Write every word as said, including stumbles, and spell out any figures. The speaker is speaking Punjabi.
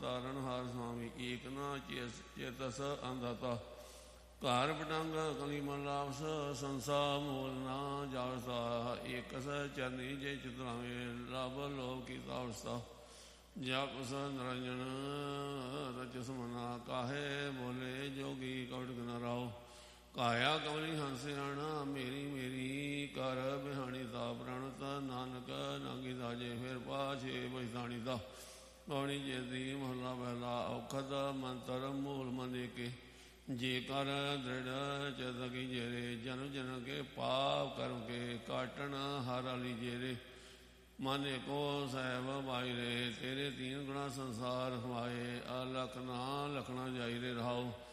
ਤਾਰਨ ਹਾਰ ਸੁਆਮੀ ਏਕ ਨਾ ਚੇਤਸ ਅੰਧਤਾ ਘਰ ਪਟੰਗ ਕਲੀ ਮਨ ਲਾਵਸ ਸੰਸਾ ਮੂਲ ਨਾ ਜਾਵਸਾ ਏਕਸ ਚਰਨੀ ਜੇ ਚਿਤਰਾਵੇ ਲਭ ਲੋਭ ਕੀ ਤਾਵਸਤਾ ਜਪਸ ਨਿਰੰਜਨ ਰਚ ਸਮਨਾ ਕਾਹੇ ਬੋਲੇ ਜੋਗੀ ਕਵਟ ਨ ਰਾਓ ਕਾਇਆ ਕਮਲੀ ਹੰਸਿਆਣਾ ਮੇਰੀ ਮੇਰੀ ਕਰ ਬਿਹਾਣੀ ਦਾ ਪ੍ਰਣਤ ਨਾਨਕ ਨਾਂਗੀ ਦਾਜੇ ਫਿਰ ਪਾਛੇ ਬੈਸਾਣੀ ਦਾ ਪੌਣੀ ਜੇਦੀ ਮਹਲਾ ਪਹਿਲਾ ਔਖਦ ਮੰਤਰ ਮੂਲ ਮੰਦੇ ਕੇ ਜੇ ਕਰ ਦ੍ਰਿੜ ਚਤਕੀ ਜੇਰੇ ਜਨ ਜਨ ਕੇ ਪਾਪ ਕਰਮ ਕੇ ਕਾਟਣ ਹਰ ਅਲੀ ਜੇਰੇ ਮਾਨੇ ਕੋ ਸਾਹਿਬ ਬਾਈਰੇ ਤੇਰੇ ਤੀਨ ਗੁਣਾ ਸੰਸਾਰ ਹਮਾਏ ਅਲਖ ਨਾ ਲਖਣਾ ਜਾਈ ਰੇ ਰਹਾਓ